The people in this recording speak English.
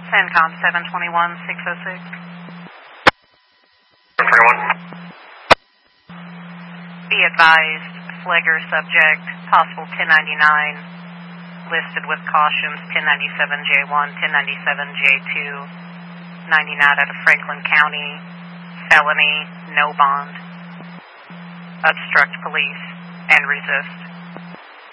CENTCOM 721-606. 721. Be advised, Flagger subject, possible 1099, listed with cautions 1097J1, 1097J2, 99 out of Franklin County, felony, no bond. Obstruct police and resist.